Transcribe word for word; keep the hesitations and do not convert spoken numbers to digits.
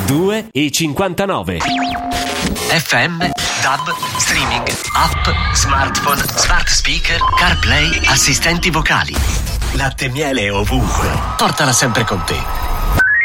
due e cinquantanove. F M, D A B, streaming, app, smartphone, smart speaker, CarPlay, assistenti vocali. Latte e miele ovunque. Portala sempre con te.